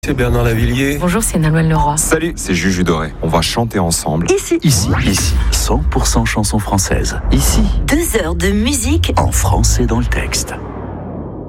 C'est Bernard Lavillier. Bonjour, c'est Nolwenn Leroy. Salut, c'est Juju Doré. On va chanter ensemble. Ici. 100% chansons françaises. Ici. 2 heures de musique en français dans le texte.